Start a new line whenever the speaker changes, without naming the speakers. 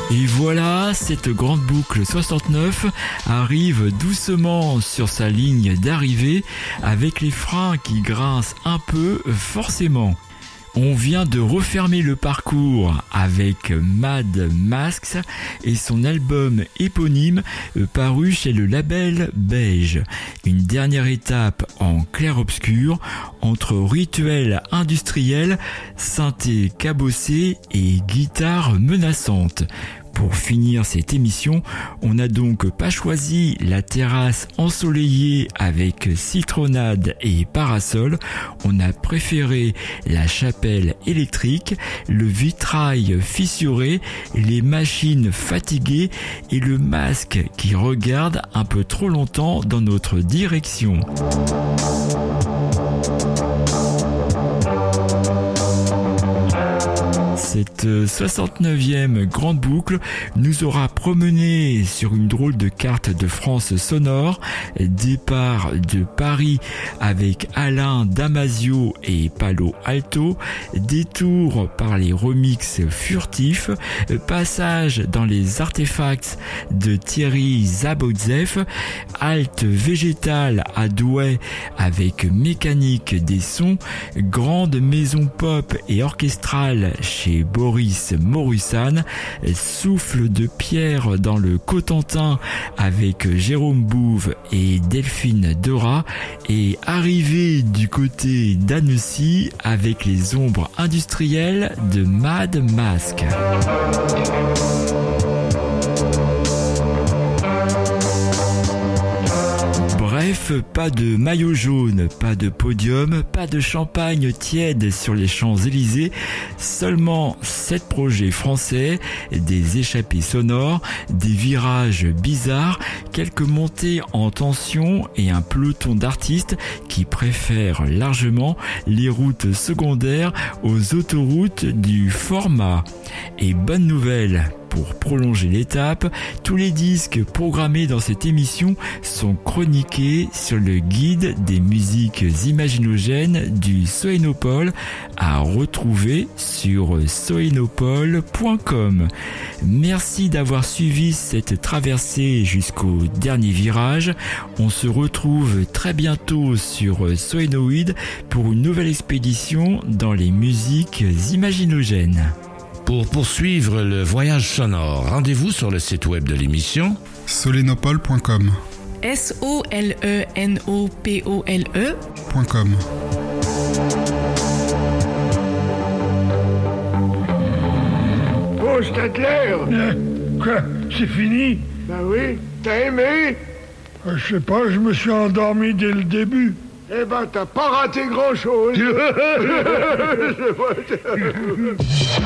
Et voilà, cette grande boucle 69 arrive doucement sur sa ligne d'arrivée avec les freins qui grincent un peu forcément. On vient de refermer le parcours avec Mad Masks et son album éponyme paru chez le label Beige. Une dernière étape en clair-obscur entre rituel industriel, synthé cabossé et guitare menaçante. Pour finir cette émission, on n'a donc pas choisi la terrasse ensoleillée avec citronnade et parasol, on a préféré la chapelle électrique, le vitrail fissuré, les machines fatiguées et le masque qui regarde un peu trop longtemps dans notre direction. Cette 69e grande boucle nous aura promené sur une drôle de carte de France sonore. Départ de Paris avec Alain Damasio et Palo Alto, détour par les remixes furtifs, passage dans les artefacts de Thierry Zabotzeff, halte végétale à Douai avec mécanique des sons, grande maison pop et orchestrale chez Boris Morusan, souffle de pierre dans le Cotentin avec Jérôme Bouve et Delphine Dora, et arrivée du côté d'Annecy avec les ombres industrielles de Mad Mask. Bref, pas de maillot jaune, pas de podium, pas de champagne tiède sur les Champs-Élysées, seulement 7 projets français, des échappées sonores, des virages bizarres, quelques montées en tension et un peloton d'artistes qui préfèrent largement les routes secondaires aux autoroutes du format. Et bonne nouvelle, pour prolonger l'étape, tous les disques programmés dans cette émission sont chroniqués sur le guide des musiques imaginogènes du Soénopole, à retrouver sur soénopole.com. Merci d'avoir suivi cette traversée jusqu'au dernier virage. On se retrouve très bientôt sur Soénoïde pour une nouvelle expédition dans les musiques imaginogènes.
Pour poursuivre le voyage sonore, rendez-vous sur le site web de l'émission
solenopole.com.
solenopole.com.
Oh, Stadler!
Quoi? C'est fini?
Ben oui, t'as aimé?
Je sais pas, je me suis endormi dès le début.
Eh ben, t'as pas raté grand-chose.